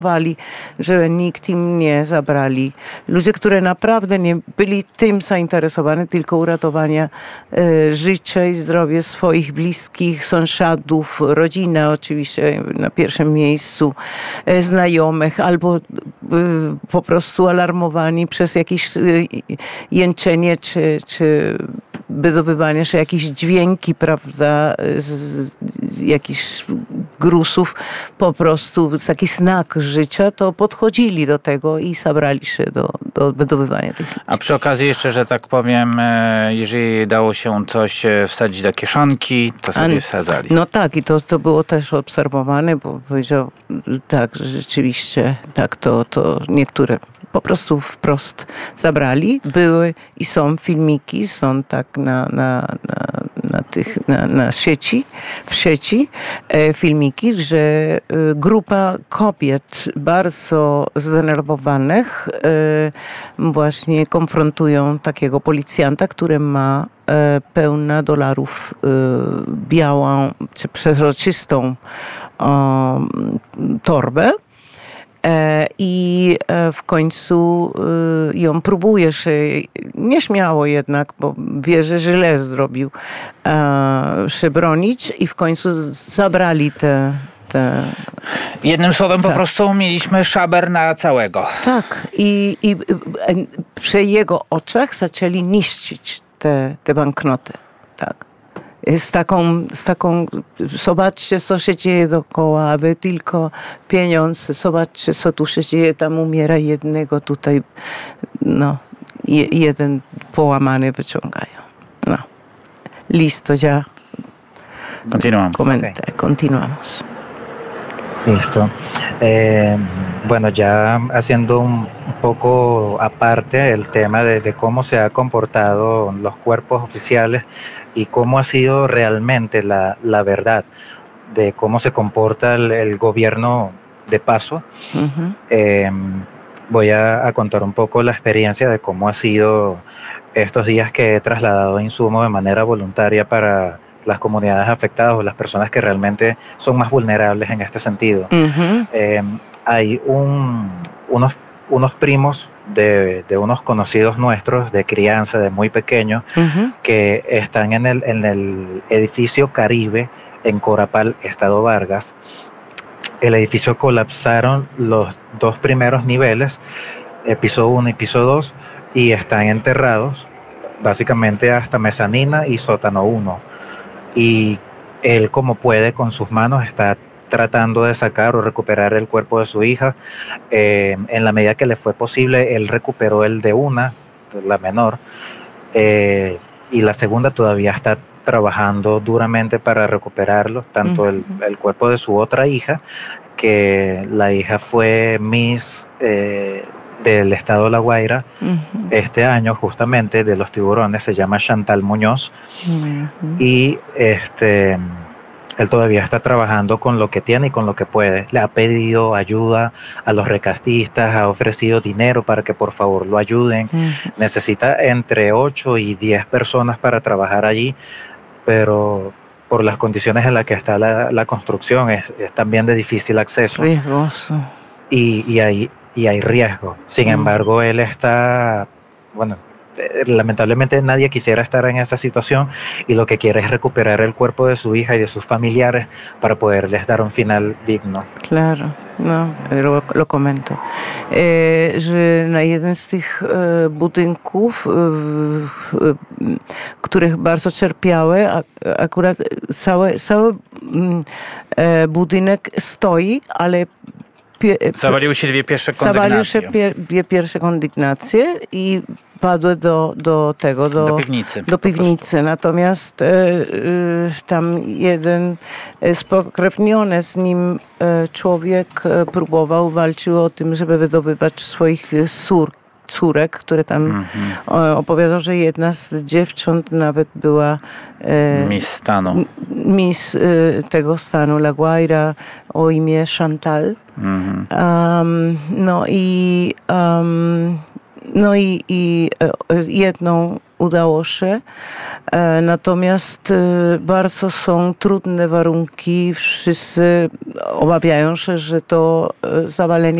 że nikt im nie zabrali. Ludzie, którzy naprawdę nie byli tym zainteresowani, tylko uratowania życia i zdrowia swoich bliskich, sąsiadów, rodziny oczywiście na pierwszym miejscu, znajomych, albo po prostu alarmowani przez jakieś jęczenie, czy wydobywanie się jakieś dźwięki, prawda, z jakichś grusów, po prostu taki znak życia, to podchodzili do tego i zabrali się do wydobywania tych ludzi. A przy okazji jeszcze, że tak powiem, jeżeli dało się coś wsadzić do kieszonki, to sobie wsadzali. No tak, i to było też obserwowane, bo powiedział, tak, że rzeczywiście, tak, to niektóre po prostu wprost zabrali. Były i są filmiki, są tak w sieci filmiki, że grupa kobiet bardzo zdenerwowanych właśnie konfrontują takiego policjanta, który ma pełna dolarów białą czy przezroczystą torbę. I w końcu ją próbuje nieśmiało jednak, bo wie, że źle zrobił, się bronić i w końcu zabrali te... Jednym słowem, po prostu mieliśmy szaber na całego. Tak. I przy jego oczach zaczęli niszczyć te banknoty. Tak. Z taką, zobaczcie, co się dzieje dookoła, aby tylko pieniądze, zobaczcie, co tu się dzieje, tam umiera jednego, tutaj, jeden połamany wyciągają. No. Listo, ya. Continuamos. Listo. Bueno, ya haciendo un poco aparte el tema de cómo se ha comportado los cuerpos oficiales y cómo ha sido realmente la verdad de cómo se comporta el gobierno de paso. Uh-huh. Voy a contar un poco la experiencia de cómo ha sido estos días que he trasladado insumos de manera voluntaria para las comunidades afectadas o las personas que realmente son más vulnerables en este sentido. Uh-huh. Hay unos primos de unos conocidos nuestros de crianza, de muy pequeños, uh-huh, que están en el edificio Caribe en Corapal, Estado Vargas. El edificio colapsaron los 2 primeros niveles, piso 1 y piso 2, y están enterrados básicamente hasta mezanina y sótano 1. Y él, como puede, con sus manos está tratando de sacar o recuperar el cuerpo de su hija. En la medida que le fue posible, él recuperó el de una, la menor, y la segunda todavía está trabajando duramente para recuperarlo, tanto uh-huh, el cuerpo de su otra hija, que la hija fue Miss del estado de La Guaira, uh-huh, este año justamente, de los tiburones, se llama Chantal Muñoz, uh-huh, y él todavía está trabajando con lo que tiene y con lo que puede. Le ha pedido ayuda a los rescatistas, ha ofrecido dinero para que por favor lo ayuden. Uh-huh. Necesita entre 8 y 10 personas para trabajar allí, pero por las condiciones en las que está la construcción es también de difícil acceso. Riesgoso. Y hay riesgo. Sin embargo, él está, bueno, lamentablemente nadie quisiera estar en esa situación y lo que quiere es recuperar el cuerpo de su hija y de sus familiares para poderles dar un final digno. Claro, no, lo comento. Że na jeden z tych budynków, których bardzo cierpiały, akurat cały budynek stoi, ale zawaliły się dwie pierwsze kondygnacje i padły do piwnicy. Natomiast tam jeden spokrewniony z nim człowiek walczył o tym, żeby wydobywać swoich córek, które tam opowiadał, że jedna z dziewcząt nawet była Miss tego stanu La Guaira o imię Chantal. No i jedną udało się. Natomiast bardzo są trudne warunki. Wszyscy obawiają się, że to zawalenie